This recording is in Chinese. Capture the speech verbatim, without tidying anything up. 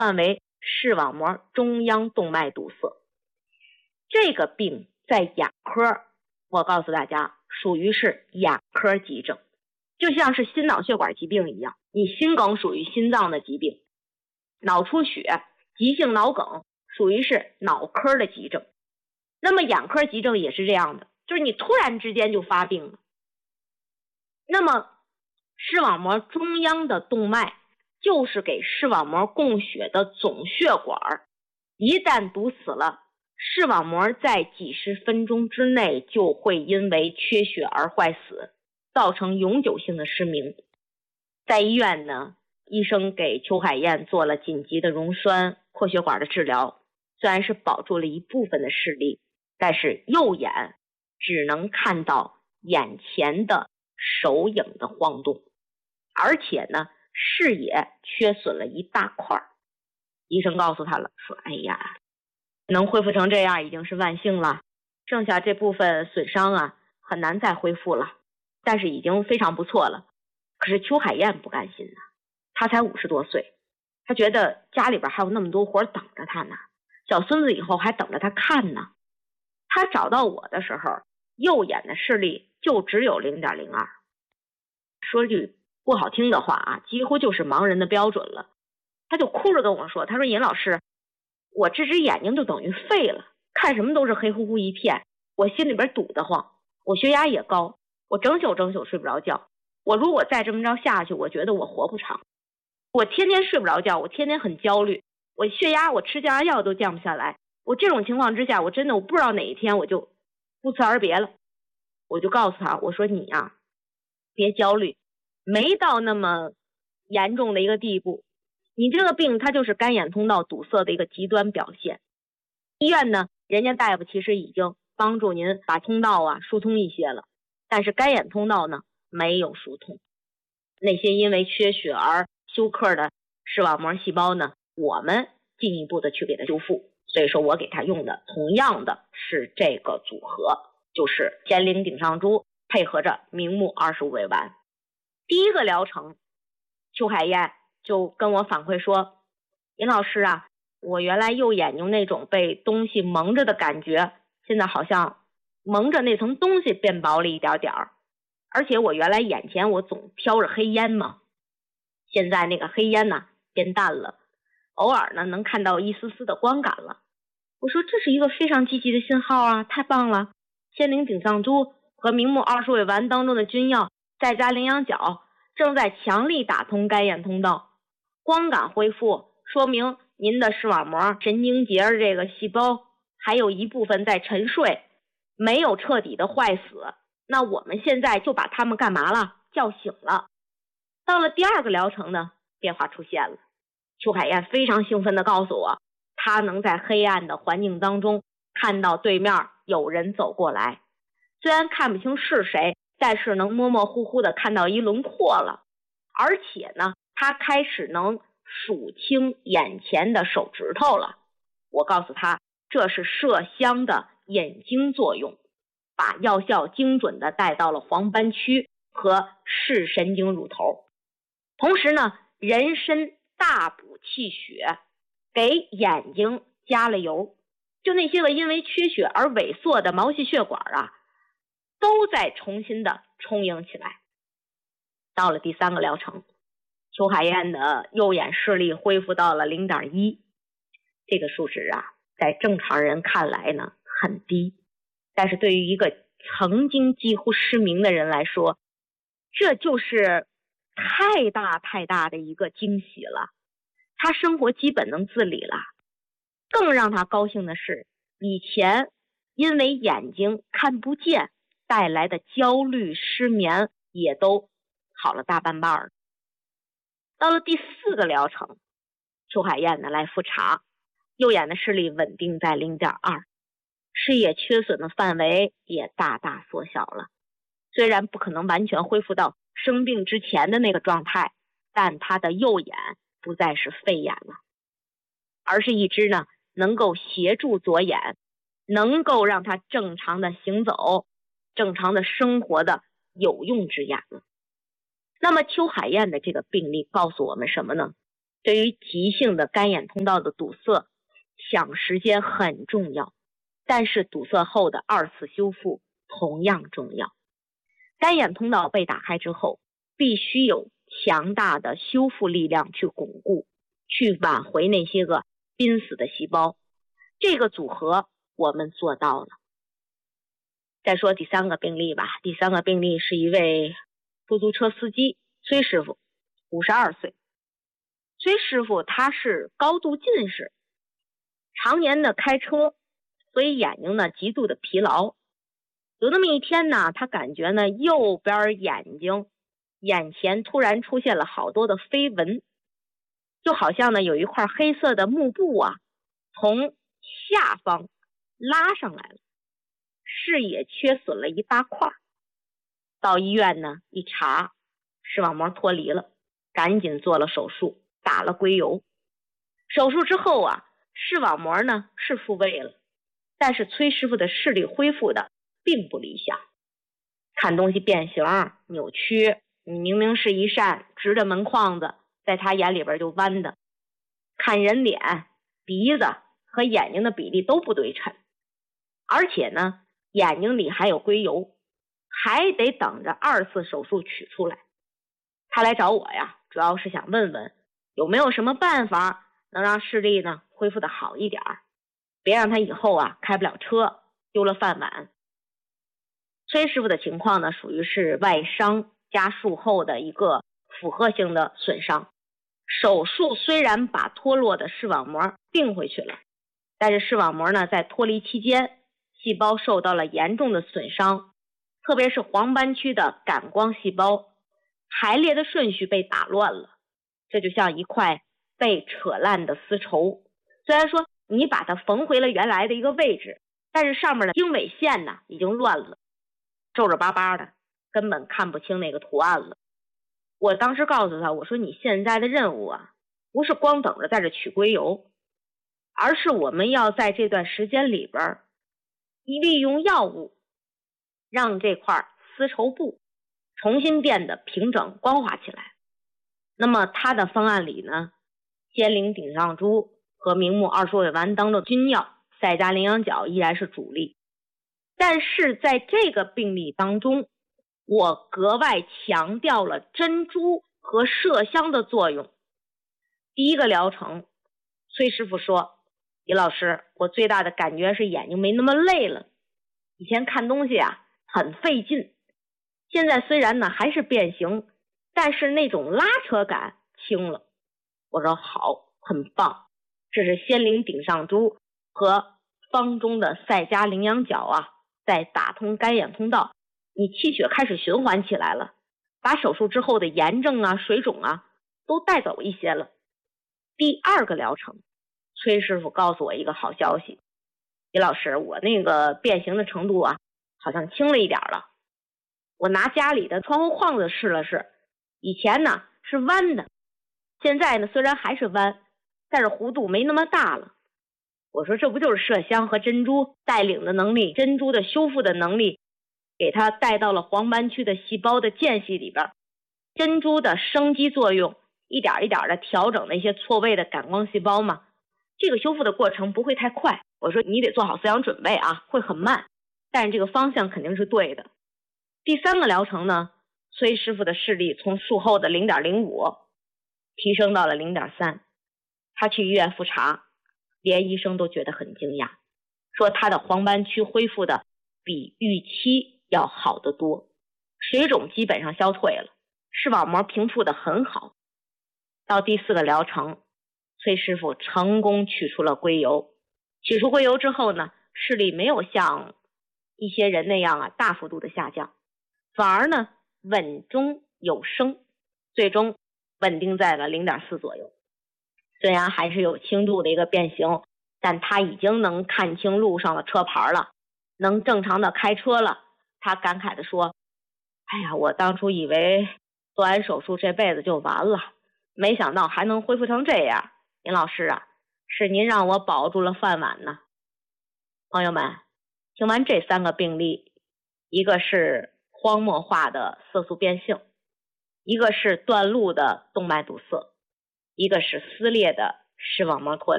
犯为视网膜中央动脉堵塞。这个病在眼科，我告诉大家，属于是眼科急症，就像是心脑血管疾病一样，你心梗属于心脏的疾病，脑出血、急性脑梗属于是脑科的急症。那么眼科急症也是这样的，就是你突然之间就发病了。那么视网膜中央的动脉就是给视网膜供血的总血管，一旦堵死了，视网膜在几十分钟之内就会因为缺血而坏死，造成永久性的失明。在医院呢，医生给邱海燕做了紧急的溶栓扩血管的治疗，虽然是保住了一部分的视力，但是右眼只能看到眼前的手影的晃动，而且呢视野缺损了一大块。医生告诉他了，说哎呀，能恢复成这样已经是万幸了，剩下这部分损伤啊很难再恢复了，但是已经非常不错了。可是邱海燕不甘心呢，他才五十多岁，他觉得家里边还有那么多活等着他呢，小孙子以后还等着他看呢。他找到我的时候，右眼的视力就只有 零点零二， 说句不好听的话啊，几乎就是盲人的标准了。他就哭着跟我说，他说尹老师，我这只眼睛就等于废了，看什么都是黑乎乎一片，我心里边堵得慌，我血压也高，我整宿整宿睡不着觉，我如果再这么着下去，我觉得我活不长，我天天睡不着觉，我天天很焦虑，我血压我吃降压药都降不下来，我这种情况之下，我真的我不知道哪一天我就不辞而别了。我就告诉他，我说你啊别焦虑，没到那么严重的一个地步，你这个病它就是干眼通道堵塞的一个极端表现。医院呢，人家大夫其实已经帮助您把通道啊疏通一些了，但是干眼通道呢没有疏通。那些因为缺血而休克的视网膜细胞呢，我们进一步的去给它修复。所以说我给他用的同样的是这个组合，就是天灵顶上珠配合着明目二十五味丸。第一个疗程，邱海燕就跟我反馈说，尹老师啊，我原来右眼睛那种被东西蒙着的感觉，现在好像蒙着那层东西变薄了一点点儿，而且我原来眼前我总飘着黑烟嘛，现在那个黑烟呢变淡了，偶尔呢能看到一丝丝的光感了。我说这是一个非常积极的信号啊，太棒了！天灵顶上珠和明目二十味丸当中的君药，再加羚羊角，正在强力打通干眼通道，光感恢复，说明您的视网膜神经节这个细胞还有一部分在沉睡，没有彻底的坏死。那我们现在就把他们干嘛了？叫醒了。到了第二个疗程呢，变化出现了。邱海燕非常兴奋地告诉我，他能在黑暗的环境当中看到对面有人走过来，虽然看不清是谁，但是能模模糊糊的看到一轮廓了，而且呢他开始能数清眼前的手指头了。我告诉他，这是麝香的引经作用，把药效精准的带到了黄斑区和视神经乳头，同时呢人参大补气血，给眼睛加了油，就那些个因为缺血而萎缩的毛细血管啊，都在重新的充盈起来。到了第三个疗程，邱海燕的右眼视力恢复到了 零点一， 这个数值啊在正常人看来呢很低，但是对于一个曾经几乎失明的人来说，这就是太大太大的一个惊喜了。他生活基本能自理了。更让他高兴的是，以前因为眼睛看不见带来的焦虑失眠也都好了大半半儿。到了第四个疗程，邱海燕呢来复查，右眼的视力稳定在 零点二， 视野缺损的范围也大大缩小了。虽然不可能完全恢复到生病之前的那个状态，但他的右眼不再是废眼了，而是一只呢能够协助左眼，能够让他正常的行走，正常的生活的有用之眼了。那么邱海燕的这个病例告诉我们什么呢？ 对于急性的干眼通道的堵塞，抢时间很重要，但是堵塞后的二次修复同样重要。干眼通道被打开之后，必须有强大的修复力量去巩固，去挽回那些个濒死的细胞。这个组合我们做到了。再说第三个病例吧，第三个病例是一位出租车司机崔师傅，五十二岁。崔师傅他是高度近视，常年的开车，所以眼睛呢极度的疲劳。有那么一天呢，他感觉呢右边眼睛眼前突然出现了好多的飞蚊，就好像呢有一块黑色的幕布啊从下方拉上来了，视野缺损了一大块。到医院呢一查，视网膜脱离了，赶紧做了手术，打了硅油。手术之后啊，视网膜呢是复位了，但是崔师傅的视力恢复的并不理想，看东西变形扭曲，你明明是一扇直的门框子，在他眼里边就弯的，看人脸鼻子和眼睛的比例都不对称，而且呢眼睛里还有硅油，还得等着二次手术取出来。他来找我呀，主要是想问问有没有什么办法能让视力呢恢复的好一点，别让他以后啊开不了车，丢了饭碗。崔师傅的情况呢，属于是外伤加术后的一个复合性的损伤。手术虽然把脱落的视网膜定回去了，但是视网膜呢在脱离期间，细胞受到了严重的损伤，特别是黄斑区的感光细胞排列的顺序被打乱了，这就像一块被扯烂的丝绸。虽然说你把它缝回了原来的一个位置，但是上面的经纬线呢已经乱了，皱皱巴巴的，根本看不清那个图案了。我当时告诉他，我说你现在的任务啊，不是光等着在这取硅油，而是我们要在这段时间里边利用药物让这块丝绸布重新变得平整光滑起来。那么他的方案里呢，仙灵顶上珠和明目二缩尾丸当的君药赛迦羚羊角依然是主力，但是在这个病例当中，我格外强调了珍珠和麝香的作用。第一个疗程，崔师傅说，李老师，我最大的感觉是眼睛没那么累了，以前看东西啊很费劲，现在虽然呢还是变形，但是那种拉扯感轻了。我说好，很棒，这是仙灵顶上珠和方中的赛迦羚羊角啊，在打通干眼通道，你气血开始循环起来了，把手术之后的炎症啊水肿啊都带走一些了。第二个疗程，崔师傅告诉我一个好消息，李老师，我那个变形的程度啊好像轻了一点了。我拿家里的窗户框子试了试，以前呢是弯的，现在呢虽然还是弯，但是弧度没那么大了。我说这不就是麝香和珍珠带领的能力，珍珠的修复的能力给它带到了黄斑区的细胞的间隙里边，珍珠的生机作用一点一点的调整那些错位的感光细胞嘛，这个修复的过程不会太快。我说你得做好思想准备啊，会很慢，但是这个方向肯定是对的。第三个疗程呢，崔师傅的视力从术后的 零点零五 提升到了 零点三， 他去医院复查，连医生都觉得很惊讶，说他的黄斑区恢复的比预期要好得多，水肿基本上消退了，视网膜平复的很好。到第四个疗程，崔师傅成功取出了硅油。取出硅油之后呢，视力没有像一些人那样啊大幅度的下降，反而呢稳中有升，最终稳定在了 零点四 左右。虽然还是有轻度的一个变形，但他已经能看清路上的车牌了，能正常的开车了。他感慨地说，哎呀，我当初以为做完手术这辈子就完了，没想到还能恢复成这样。林老师啊，是您让我保住了饭碗呢。朋友们，听完这三个病例，一个是荒漠化的色素变性，一个是断路的动脉堵塞， 一个是撕裂的视网膜脱